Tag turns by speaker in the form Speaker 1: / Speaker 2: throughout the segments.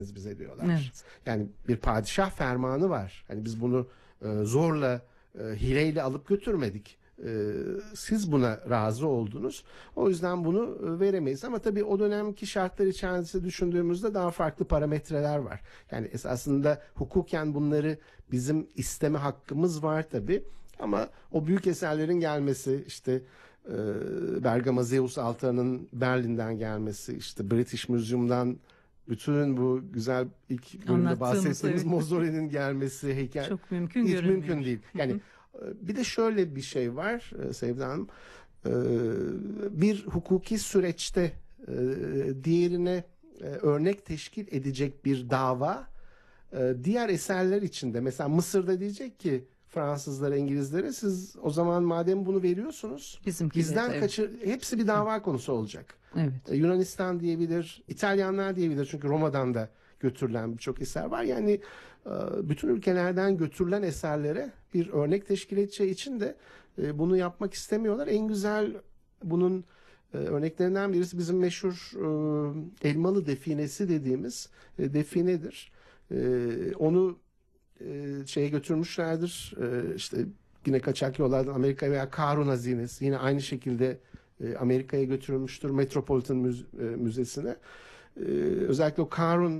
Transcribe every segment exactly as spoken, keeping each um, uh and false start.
Speaker 1: bize diyorlar.
Speaker 2: Evet.
Speaker 1: Yani bir padişah fermanı var. Hani biz bunu e, zorla, e, hileyle alıp götürmedik. E, siz buna razı oldunuz. O yüzden bunu e, veremeyiz. Ama tabii o dönemki şartlar içerisinde düşündüğümüzde daha farklı parametreler var. Yani esasında hukuken bunları bizim isteme hakkımız var tabii. Ama o büyük eserlerin gelmesi, işte e, Bergama Zeus altarının Berlin'den gelmesi, işte British Museum'dan bütün bu güzel ilk bölümde
Speaker 2: Anlattığımız,
Speaker 1: bahsettiğimiz
Speaker 2: evet.
Speaker 1: Mausolee'nin gelmesi, heykel
Speaker 2: Çok mümkün
Speaker 1: hiç
Speaker 2: görünmüyor.
Speaker 1: mümkün değil. Yani e, bir de şöyle bir şey var e, Sevda Hanım. E, Bir hukuki süreçte e, diğerine e, örnek teşkil edecek bir dava e, diğer eserler içinde, mesela Mısır'da diyecek ki Fransızlara, İngilizlere, siz o zaman madem bunu veriyorsunuz
Speaker 2: Bizimkiler,
Speaker 1: bizden
Speaker 2: evet.
Speaker 1: kaçır, hepsi bir dava konusu olacak.
Speaker 2: Evet.
Speaker 1: E, Yunanistan diyebilir, İtalyanlar diyebilir, çünkü Roma'dan da götürülen birçok eser var. Yani e, bütün ülkelerden götürülen eserlere bir örnek teşkil edeceği için de e, bunu yapmak istemiyorlar. En güzel bunun e, örneklerinden birisi bizim meşhur e, Elmalı definesi dediğimiz e, definedir. E, onu e, şeye götürmüşlerdir. E, işte yine kaçak yollardan Amerika veya Karun hazinesi yine aynı şekilde e, Amerika'ya götürülmüştür, Metropolitan Müze, e, Müzesi'ne. E, özellikle o Karun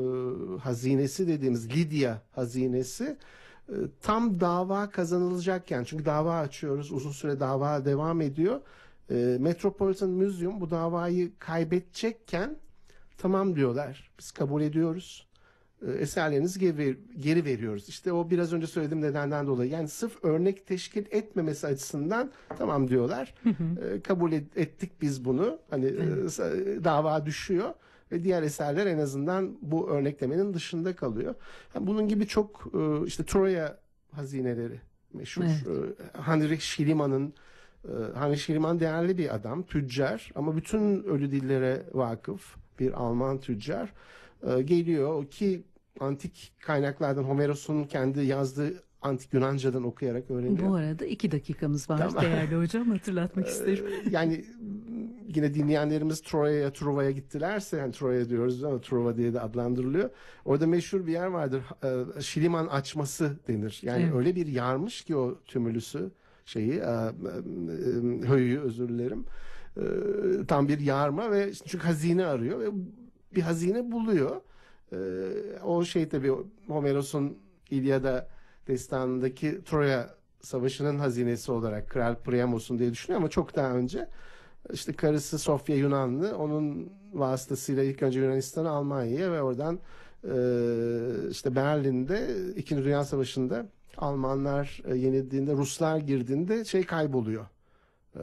Speaker 1: e, hazinesi dediğimiz Lidya hazinesi e, tam dava kazanılacakken, çünkü dava açıyoruz, uzun süre dava devam ediyor. E, Metropolitan Museum bu davayı kaybedecekken tamam diyorlar, biz kabul ediyoruz. Eserlerinizi geri, geri veriyoruz. İşte o biraz önce söylediğim nedenden dolayı. Yani sırf örnek teşkil etmemesi açısından tamam diyorlar.
Speaker 2: Hı hı.
Speaker 1: E, kabul et, ettik biz bunu. Hani
Speaker 2: Evet.
Speaker 1: e, dava düşüyor ve diğer eserler en azından bu örneklemenin dışında kalıyor. Yani bunun gibi çok e, işte Troya hazineleri meşhur.
Speaker 2: Evet.
Speaker 1: E, Heinrich Schliemann e, Heinrich Schliemann değerli bir adam, tüccar, ama bütün ölü dillere vakıf bir Alman tüccar. E, geliyor ki antik kaynaklardan, Homeros'un kendi yazdığı antik Yunanca'dan okuyarak öğreniyor.
Speaker 2: Bu arada iki dakikamız var,
Speaker 1: Tamam.
Speaker 2: değerli hocam, hatırlatmak isterim.
Speaker 1: Ee, Yani yine dinleyenlerimiz Troya'ya, Truva'ya gittilerse, yani Troya diyoruz ama Truva diye de adlandırılıyor. Orada meşhur bir yer vardır. Ee, Şiliman açması denir. Yani
Speaker 2: Evet.
Speaker 1: öyle bir yarmış ki o tümülüsü, şeyi, e, e, höyüğü, özür dilerim. Ee, Tam bir yarma ve çünkü hazine arıyor ve bir hazine buluyor. Ee, O şey tabii Homeros'un İlyada destanındaki Troya Savaşı'nın hazinesi olarak Kral Priamos'un diye düşünüyor, ama çok daha önce işte karısı Sofya Yunanlı, onun vasıtasıyla ilk önce Yunanistan'a, Almanya'ya ve oradan e, işte Berlin'de İkinci Dünya Savaşı'nda Almanlar e, yenildiğinde, Ruslar girdiğinde şey kayboluyor. E,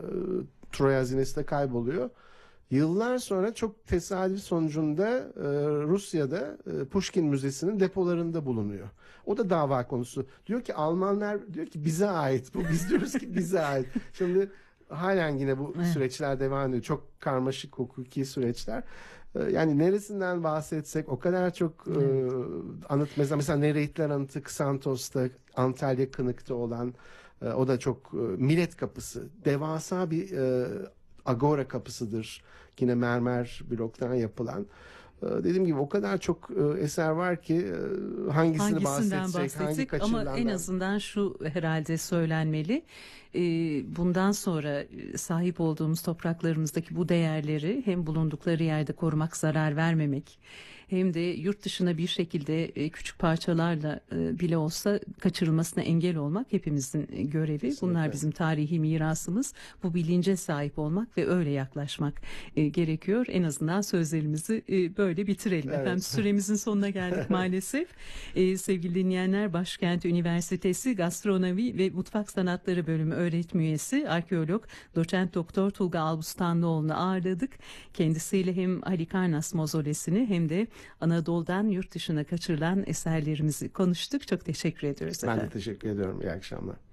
Speaker 1: Troya hazinesi de kayboluyor. Yıllar sonra çok tesadüf sonucunda e, Rusya'da e, Pushkin Müzesi'nin depolarında bulunuyor. O da dava konusu. Diyor ki Almanlar diyor ki bize ait bu. Biz diyoruz ki bize ait. Şimdi halen yine bu
Speaker 2: Evet.
Speaker 1: süreçler devam ediyor. Çok karmaşık hukuki süreçler. E, yani neresinden bahsetsek o kadar çok e, anıt, mesela, mesela Nereidler Anıtı Xantos'ta, Antalya Kınık'ta olan, e, o da çok e, Millet Kapısı. Devasa bir e, agora kapısıdır. Yine mermer bloktan yapılan. Ee, dediğim gibi o kadar çok e, eser var ki e, hangisini
Speaker 2: Hangisinden
Speaker 1: bahsetsek, hangi
Speaker 2: bahsetsek, ama
Speaker 1: kaçırılandan.
Speaker 2: en azından şu herhalde söylenmeli. Ee, bundan sonra sahip olduğumuz topraklarımızdaki bu değerleri hem bulundukları yerde korumak, zarar vermemek, hem de yurt dışına bir şekilde e, küçük parçalarla e, bile olsa kaçırılmasına engel olmak hepimizin e, görevi.
Speaker 1: Kesinlikle.
Speaker 2: Bunlar bizim tarihi mirasımız. Bu bilince sahip olmak ve öyle yaklaşmak e, gerekiyor. En azından sözlerimizi e, böyle bitirelim.
Speaker 1: Evet.
Speaker 2: Efendim, süremizin sonuna geldik maalesef. E, sevgili dinleyenler, Başkent Üniversitesi Gastronomi ve Mutfak Sanatları Bölümü öğretim üyesi arkeolog doçent doktor Tulga Albustanlıoğlu'nu ağırladık. Kendisiyle hem Halikarnas Mozolesi'ni hem de Anadolu'dan yurt dışına kaçırılan eserlerimizi konuştuk. Çok teşekkür ediyoruz
Speaker 1: Ben
Speaker 2: efendim.
Speaker 1: de teşekkür ediyorum. İyi akşamlar.